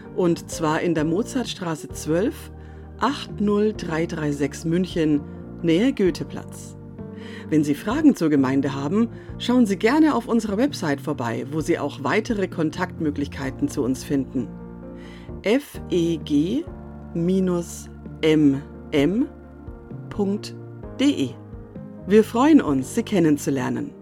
Und zwar in der Mozartstraße 12, 80336 München, Nähe Goetheplatz. Wenn Sie Fragen zur Gemeinde haben, schauen Sie gerne auf unserer Website vorbei, wo Sie auch weitere Kontaktmöglichkeiten zu uns finden. feg-mm.de. Wir freuen uns, Sie kennenzulernen.